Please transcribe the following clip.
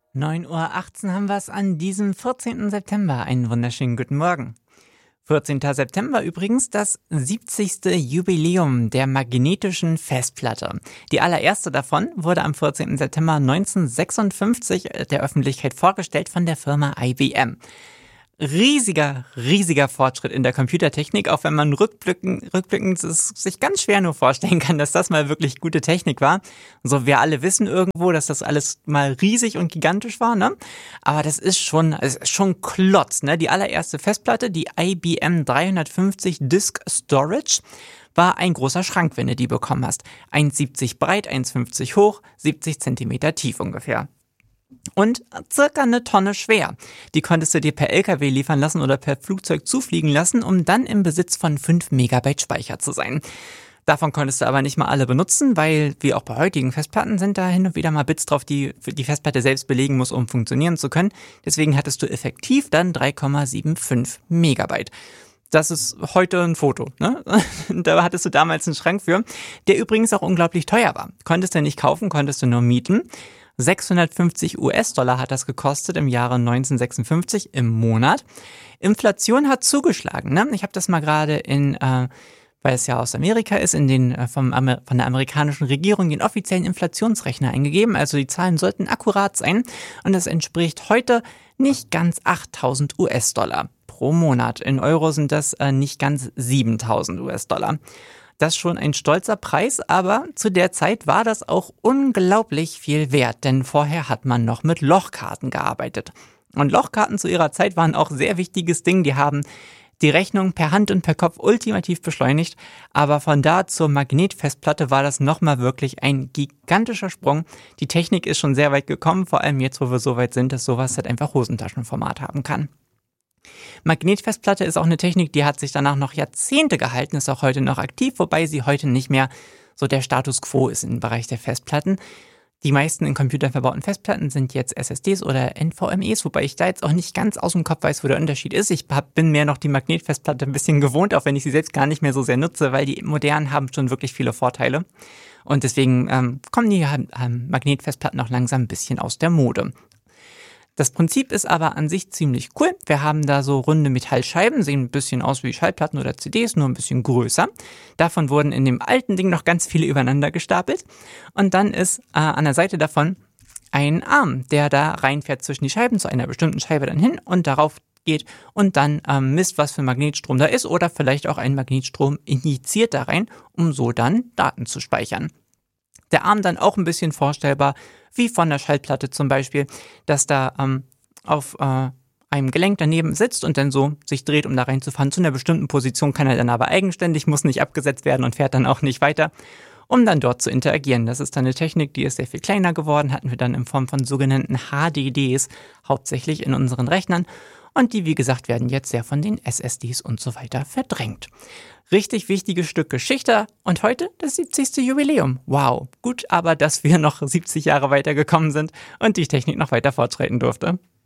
9:18 Uhr haben wir es an diesem 14. September. Einen wunderschönen guten Morgen. 14. September übrigens das 70. Jubiläum der magnetischen Festplatte. Die allererste davon wurde am 14. September 1956 der Öffentlichkeit vorgestellt von der Firma IBM. Riesiger Fortschritt in der Computertechnik, auch wenn man rückblickend es sich ganz schwer nur vorstellen kann, dass das mal wirklich gute Technik war. So, wir alle wissen irgendwo, dass das alles mal riesig und gigantisch war, ne? Aber das ist schon Klotz, ne? Die allererste Festplatte, die IBM 350 Disk Storage, war ein großer Schrank, wenn du die bekommen hast. 1,70 breit, 1,50 hoch, 70 Zentimeter tief ungefähr. Und circa eine Tonne schwer. Die konntest du dir per LKW liefern lassen oder per Flugzeug zufliegen lassen, um dann im Besitz von 5 Megabyte Speicher zu sein. Davon konntest du aber nicht mal alle benutzen, weil, wie auch bei heutigen Festplatten, sind da hin und wieder mal Bits drauf, die die Festplatte selbst belegen muss, um funktionieren zu können. Deswegen hattest du effektiv dann 3,75 Megabyte. Das ist heute ein Foto, ne? Da hattest du damals einen Schrank für, der übrigens auch unglaublich teuer war. Konntest du nicht kaufen, konntest du nur mieten. 650 US-Dollar hat das gekostet im Jahre 1956 im Monat. Inflation hat zugeschlagen, ne? Ich habe das mal gerade weil es ja aus Amerika ist, von der amerikanischen Regierung den offiziellen Inflationsrechner eingegeben. Also die Zahlen sollten akkurat sein. Und das entspricht heute nicht ganz 8.000 US-Dollar pro Monat. In Euro sind das nicht ganz 7.000 US-Dollar. Das ist schon ein stolzer Preis, aber zu der Zeit war das auch unglaublich viel wert, denn vorher hat man noch mit Lochkarten gearbeitet. Und Lochkarten zu ihrer Zeit waren auch sehr wichtiges Ding, die haben die Rechnung per Hand und per Kopf ultimativ beschleunigt, aber von da zur Magnetfestplatte war das nochmal wirklich ein gigantischer Sprung. Die Technik ist schon sehr weit gekommen, vor allem jetzt, wo wir so weit sind, dass sowas halt einfach Hosentaschenformat haben kann. Magnetfestplatte ist auch eine Technik, die hat sich danach noch Jahrzehnte gehalten, ist auch heute noch aktiv, wobei sie heute nicht mehr so der Status quo ist im Bereich der Festplatten. Die meisten in Computern verbauten Festplatten sind jetzt SSDs oder NVMEs, wobei ich da jetzt auch nicht ganz aus dem Kopf weiß, wo der Unterschied ist. Ich bin mehr noch die Magnetfestplatte ein bisschen gewohnt, auch wenn ich sie selbst gar nicht mehr so sehr nutze, weil die modernen haben schon wirklich viele Vorteile. Und deswegen kommen die Magnetfestplatten noch langsam ein bisschen aus der Mode. Das Prinzip ist aber an sich ziemlich cool. Wir haben da so runde Metallscheiben, sehen ein bisschen aus wie Schallplatten oder CDs, nur ein bisschen größer. Davon wurden in dem alten Ding noch ganz viele übereinander gestapelt. Und dann ist an der Seite davon ein Arm, der da reinfährt zwischen die Scheiben, zu einer bestimmten Scheibe dann hin und darauf geht und dann misst, was für ein Magnetstrom da ist oder vielleicht auch einen Magnetstrom injiziert da rein, um so dann Daten zu speichern. Der Arm dann auch ein bisschen vorstellbar, wie von der Schallplatte zum Beispiel, dass da auf einem Gelenk daneben sitzt und dann so sich dreht, um da reinzufahren. Zu einer bestimmten Position kann er dann aber eigenständig, muss nicht abgesetzt werden und fährt dann auch nicht weiter, um dann dort zu interagieren. Das ist dann eine Technik, die ist sehr viel kleiner geworden, hatten wir dann in Form von sogenannten HDDs, hauptsächlich in unseren Rechnern. Und die, wie gesagt, werden jetzt sehr von den SSDs und so weiter verdrängt. Richtig wichtiges Stück Geschichte und heute das 70. Jubiläum. Wow, gut, aber dass wir noch 70 Jahre weitergekommen sind und die Technik noch weiter fortschreiten durfte.